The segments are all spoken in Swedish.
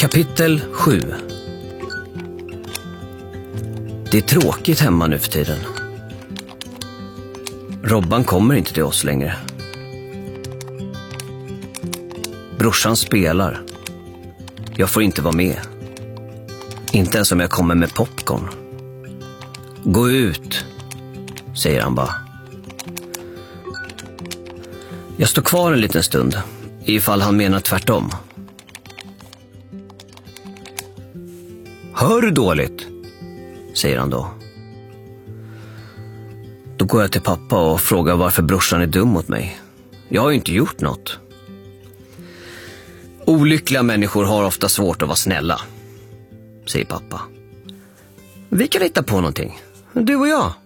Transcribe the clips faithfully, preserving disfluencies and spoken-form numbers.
Kapitel sju. Det är tråkigt hemma nu för tiden. Robban kommer inte till oss längre. Brorsan spelar. Jag får inte vara med. Inte ens om jag kommer med popcorn. Gå ut, säger han bara. Jag står kvar en liten stund, ifall han menar tvärtom. Hör du dåligt? Säger han då. Då går jag till pappa och frågar varför brorsan är dum mot mig. Jag har ju inte gjort något. Olyckliga människor har ofta svårt att vara snälla, säger pappa. Vi kan hitta på någonting, du och jag.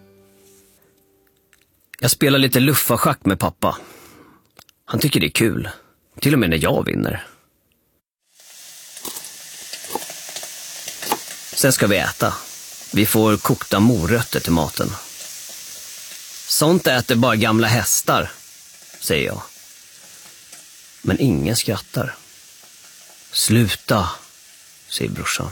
Jag spelar lite luffarschack med pappa. Han tycker det är kul, till och med när jag vinner. Sen ska vi äta. Vi får kokta morötter till maten. Sånt äter bara gamla hästar, säger jag. Men ingen skrattar. Sluta, säger brorsan.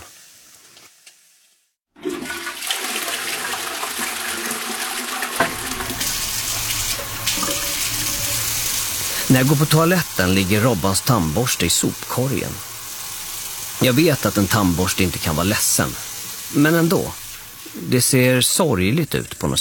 När jag går på toaletten ligger Robbans tandborste i sopkorgen. Jag vet att en tandborste inte kan vara ledsen. Men ändå. Det ser sorgligt ut på något